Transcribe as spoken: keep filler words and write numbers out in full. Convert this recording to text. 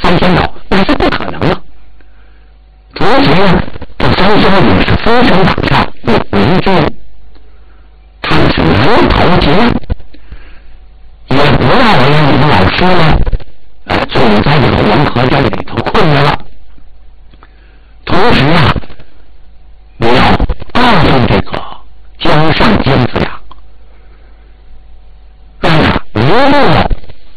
翻天倒，那是不可能的。同时呢，这三兄弟是封神榜上有名之人，他们是难逃劫难，也不让人你们老师呢，呃，总在这个黄河这里头困着了。同时啊，我要告诉这个江上金子呀，让他一定要